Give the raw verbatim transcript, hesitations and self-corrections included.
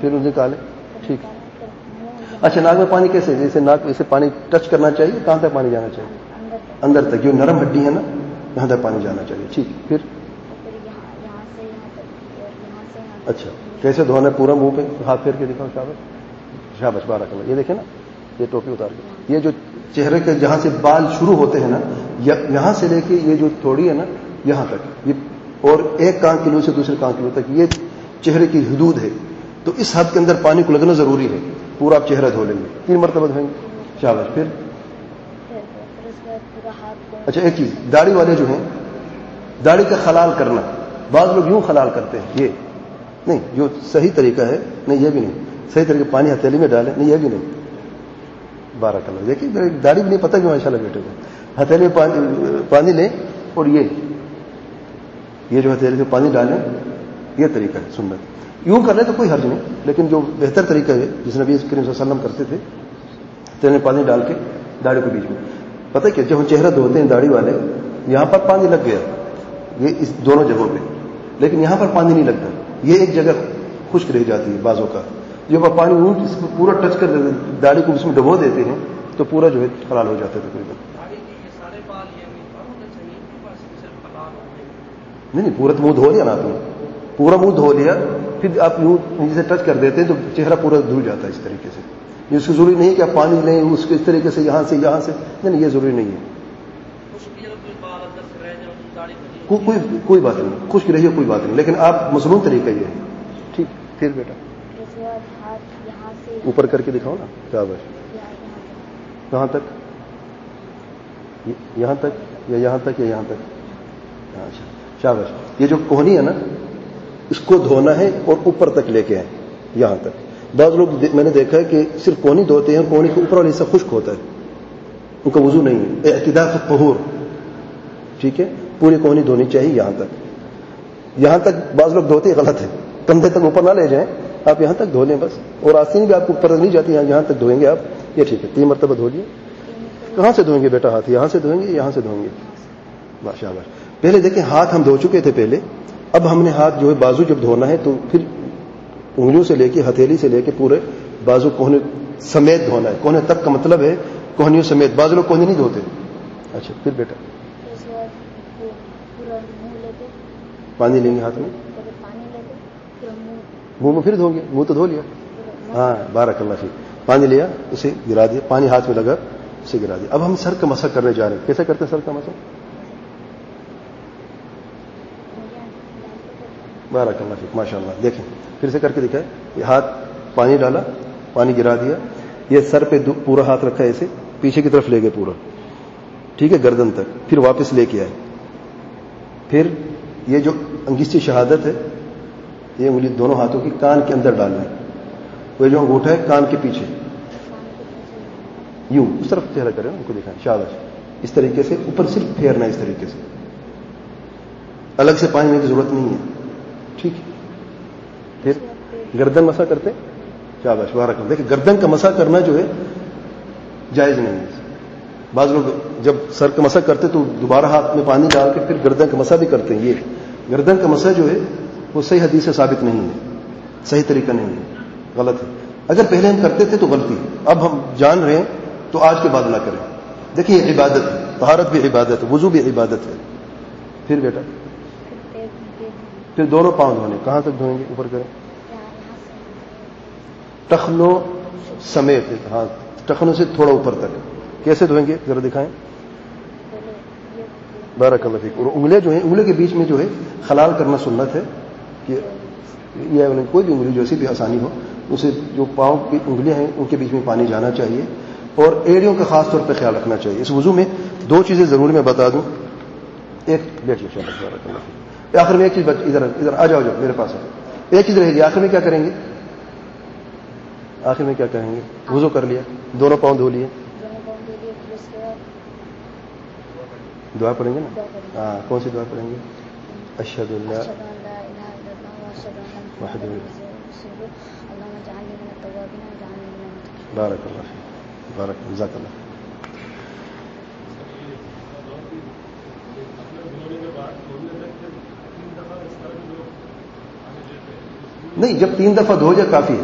پھر اسے نکالیں. ٹھیک. اچھا ناک میں پانی کیسے؟ جیسے ناک سے پانی ٹچ کرنا چاہیے, کہاں تک پانی جانا چاہیے؟ اندر تک, جو نرم ہڈی ہے نا یہاں تک پانی جانا چاہیے. ٹھیک. پھر اچھا کیسے دھونا ہے؟ پورا منہ پہ ہاتھ پھیر کے دکھاؤ. شاباش شاباش بارک اللہ. یہ دیکھیں نا, یہ ٹوپی اتار کے, یہ جو چہرے کے جہاں سے بال شروع ہوتے ہیں نا, یہاں سے لے کے یہ جو تھوڑی ہے نا یہاں تک, یہ اور ایک کان کلو سے دوسرے کان کلو تک یہ چہرے کی حدود ہے. تو اس حد کے اندر پانی کو لگنا ضروری ہے. پورا آپ چہرہ دھو لیں گے, تین مرتبہ دھوئیں گے. شاباش. پھر اچھا ایک چیز, داڑھی والے جو ہیں داڑھی کا خلال کرنا, بعض لوگ یوں خلال کرتے ہیں, یہ نہیں جو صحیح طریقہ ہے. نہیں یہ بھی نہیں صحیح طریقہ, پانی ہتھیلی میں ڈالیں. نہیں یہ بھی نہیں. بارک اللہ. دیکھیے داڑھی بھی نہیں پتہ کہ ماشاء اللہ بیٹے کو ہتھیلی میں پانی, پانی لیں اور یہ یہ جو ہتھیلی سے پانی ڈالیں, یہ طریقہ ہے سنت. یوں کر لیں تو کوئی حرج نہیں, لیکن جو بہتر طریقہ ہے جس نبی کریم صلی اللہ علیہ وسلم کرتے تھے, ہتھیلی میں پانی ڈال کے داڑھی کے بیچ میں. پتہ کیا, جب ہم چہرہ دھوتے ہیں داڑھی والے, یہاں پر پانی لگ گیا, یہ اس دونوں جگہوں پہ, لیکن یہاں پر پانی نہیں لگتا, یہ ایک جگہ خشک رہ جاتی ہے بازوں کا. جب آپ پانی اس کو پورا ٹچ کر دیتے, داڑھی کو اس میں ڈبو دیتے ہیں تو پورا جو ہے خلال ہو جاتا ہے تقریباً. نہیں نہیں پورا تو منہ دھو لیا نا آپ نے, پورا منہ دھو لیا, پھر آپ یوں نیچے سے ٹچ کر دیتے ہیں تو چہرہ پورا دھل جاتا ہے اس طریقے سے. یہ اس کو ضروری نہیں کہ آپ پانی لیں اس کو اس طریقے سے یہاں سے یہاں سے, نہیں نہیں یہ ضروری نہیں ہے. کوئی کوئی بات نہیں, خشک رہیے کوئی بات نہیں, لیکن آپ مصنون طریقہ یہ ہے. ٹھیک. پھر بیٹا اوپر کر کے دکھاؤ نا. شاباش. کہاں تک؟ یہاں تک یا یہاں تک یا یہاں تک؟ اچھا شاباش. یہ جو کوہنی ہے نا اس کو دھونا ہے اور اوپر تک لے کے آئیں یہاں تک. بعض لوگ میں نے دیکھا ہے کہ صرف کوہنی دھوتے ہیں, کوہنی کے اوپر والا حصہ خشک ہوتا ہے, ان کا وضو نہیں ہے. اعتدال فی الطہور. ٹھیک ہے, پوری کوہنی دھونی چاہیے یہاں تک. یہاں تک بعض لوگ دھوتے غلط ہے, کندھے تک اوپر نہ لے جائیں, آپ یہاں تک دھو لیں بس, اور آستین بھی آپ کو اوپر نہیں جاتی, یہاں تک دھوئیں گے آپ. یہ ٹھیک ہے, تین مرتبہ دھو لیے. کہاں سے دھوئیں گے بیٹا؟ ہاتھ یہاں سے دھوئیں گے, یہاں سے دھوئیں گے. ماشاءاللہ. پہلے دیکھیں ہاتھ ہم دھو چکے تھے پہلے, اب ہم نے ہاتھ جو ہے بازو جب دھونا ہے تو پھر انگلیوں سے لے کے ہتھیلی سے لے کے پورے بازو کوہنے سمیت دھونا ہے. کوہنے تک کا مطلب ہے کوہنیوں سمیت. بعض لوگ کوہنے نہیں دھوتے. اچھا پھر بیٹا پانی لیں گے ہاتھ میں, منہ میں پھر دھو گے, منہ تو دھو لیا. ہاں بارک اللہ فیک. پانی لیا, اسے گرا دیا, پانی ہاتھ میں لگا, اسے گرا دیا. اب ہم سر کا مسح کرنے جا رہے ہیں. کیسے کرتے ہیں سر کا مسح؟ بارک اللہ فیک. ماشاء اللہ. دیکھیں پھر سے کر کے دکھائے. یہ ہاتھ پانی ڈالا, پانی گرا دیا, یہ سر پہ پورا ہاتھ رکھا, ایسے پیچھے کی طرف لے گئے پورا. ٹھیک ہے, گردن تک. پھر واپس لے کے آئے. پھر یہ جو انگشتی شہادت ہے, یہ انگلی دونوں ہاتھوں کی کان کے اندر ڈالنا ہے. وہ جو انگوٹھا ہے کان کے پیچھے, یوں اس طرف چہرہ کریں, ان کو دکھائیں. شاباش. اس طریقے سے اوپر صرف پھیرنا ہے, اس طریقے سے, الگ سے پانی لینے کی ضرورت نہیں ہے. ٹھیک. پھر گردن مسح کرتے. شاباش بارک اللہ. دیکھیں گردن کا مسح کرنا جو ہے جائز نہیں ہے. بعض لوگ جب سر کا مسح کرتے تو دوبارہ ہاتھ میں پانی ڈال کے پھر گردن کا مسح بھی کرتے ہیں. یہ گردن کا مسح جو ہے وہ صحیح حدیث سے ثابت نہیں ہے, صحیح طریقہ نہیں ہے, غلط ہے. اگر پہلے ہم کرتے تھے تو غلطی, اب ہم جان رہے ہیں تو آج کے بعد نہ کریں. دیکھیں یہ عبادت ہے, طہارت بھی عبادت ہے, وضو بھی عبادت ہے. پھر بیٹا پھر دونوں پاؤں دھونے. کہاں تک دھوئیں گے؟ اوپر کریں, ٹخنوں سمیت. ہاں ٹخنوں سے تھوڑا اوپر تک. کیسے دھوئیں گے ذرا دکھائیں. بارک اللہ فیک. اور انگلیاں جو ہیں, انگلیوں کے بیچ میں جو ہے خلال کرنا سنت ہے, کہ یہ کوئی بھی انگلی جو ایسی بھی آسانی ہو, اسے جو پاؤں کی انگلیاں ہیں ان کے بیچ میں پانی جانا چاہیے, اور ایڑیوں کا خاص طور پہ خیال رکھنا چاہیے. اس وضو میں دو چیزیں ضروری میں بتا دوں. ایک بیٹھیے شاباش بارک اللہ فیک. آخر میں ایک چیز, ادھر ادھر آ جاؤ, جاؤ میرے پاس. ایک چیز رہے گی, آخر میں کیا کریں گے؟ آخر میں کیا کہیں گے؟ وضو کر لیا, دونوں پاؤں دھو لیے, دعا پڑھیں گے نا. ہاں کون سی دعا پڑھیں گے؟ اشہد اللہ وحدہ. بارک اللہ فیک. بارک جزاک اللہ. نہیں, جب تین دفعہ دھو جائے کافی ہے.